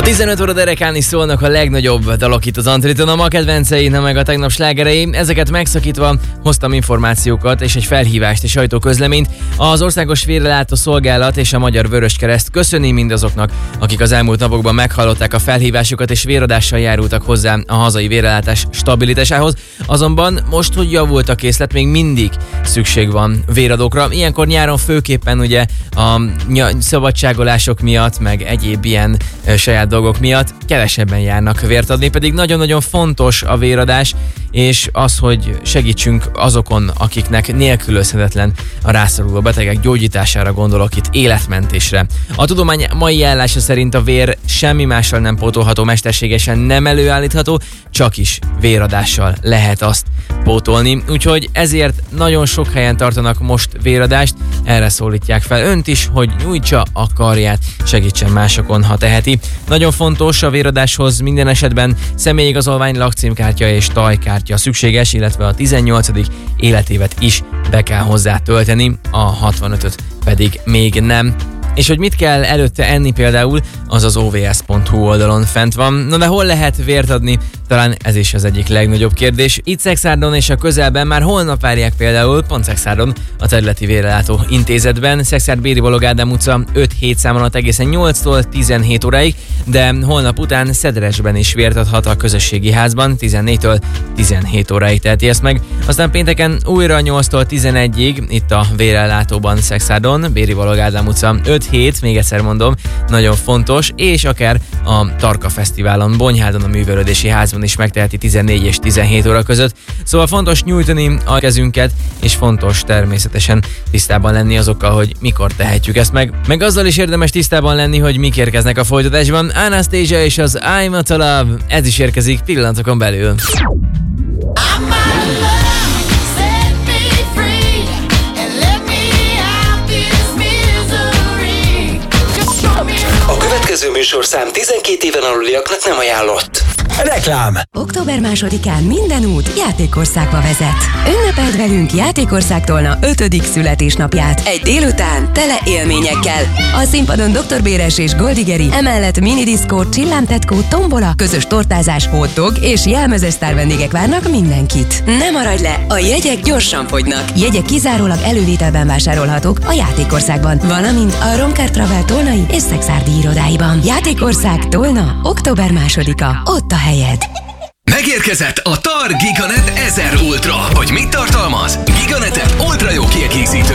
15 óra derekán is szólnak a legnagyobb dalok itt az Antriton, a kedvencei, meg a tegnap slágerei. Ezeket megszakítva hoztam információkat és egy felhívást és sajtóközleményt. Az Országos Vérellátó Szolgálat és a Magyar Vöröskereszt köszöni mindazoknak, akik az elmúlt napokban meghallották a felhívásukat és véradással járultak hozzá a hazai vérellátás stabilitásához. Azonban most, hogy javult a készlet, még mindig szükség van véradókra. Ilyenkor nyáron főképpen ugye a szabadságolások miatt, meg egyéb ilyen saját dolgok miatt kevesebben járnak vért adni, pedig nagyon-nagyon fontos a véradás, és az, hogy segítsünk azokon, akiknek nélkülözhetetlen a rászoruló betegek gyógyítására, gondolok itt életmentésre. A tudomány mai állása szerint a vér semmi mással nem pótolható, mesterségesen nem előállítható, csak is véradással lehet azt pótolni. Úgyhogy ezért nagyon sok helyen tartanak most véradást, erre szólítják fel önt is, hogy nyújtsa a karját, segítsen másokon, ha teheti. Nagyon fontos a véradáshoz minden esetben személyigazolvány, lakcímkártya és tajkártya szükséges, illetve a 18. életévet is be kell hozzá tölteni, a 65-öt pedig még nem. És hogy mit kell előtte enni például, az az ovs.hu oldalon fent van. Na de hol lehet vért adni? Talán ez is az egyik legnagyobb kérdés. Itt Szexárdon és a közelben már holnap várják például, pont Szexárdon, a területi vérellátó intézetben. Szexárd Béri Balogh Ádám utca 5-7 szám alatt egészen 8-tól 17 óráig, de holnap után Szederesben is vért adhat a közösségi házban, 14-től 17 óráig teheti ezt meg. Aztán pénteken újra 8-tól 11-ig, itt a vérellátóban Szexárdon, Béri Balogh Ádám utca 5-7, még egyszer mondom, nagyon fontos, és akár a Tarka Fesztiválon, Bonyhádon a Művelődési Házban is megteheti 14 és 17 óra között. Szóval fontos nyújtani a kezünket, és fontos természetesen tisztában lenni azokkal, hogy mikor tehetjük ezt meg. Meg azzal is érdemes tisztában lenni, hogy mik érkeznek a folytatásban. Anastasia és az I'm a Love, ez is érkezik pillanatokon belül. A következő műsorszám 12 éven aluliaknak nem ajánlott. Reklám! Október 2-án minden út Játékországba vezet. Ünnepeld velünk Játékország Tolna 5. születésnapját. Egy délután tele élményekkel. A színpadon Dr. Béres és Goldigeri, emellett minidiszkó, csillámtetkó, tombola, közös tortázás, hotdog és jelmezes sztárvendégek várnak mindenkit. Ne maradj le, a jegyek gyorsan fogynak. Jegyek kizárólag elővételben vásárolhatók a Játékországban, valamint a Romkár Travel tolnai és szexárdi irodáiban. Játékország Tolna, október 2-a. Ott a helyed. Megérkezett a TAR Giganet 1000 Ultra. Hogy mit tartalmaz? Giganetet ultra jó kiegészítő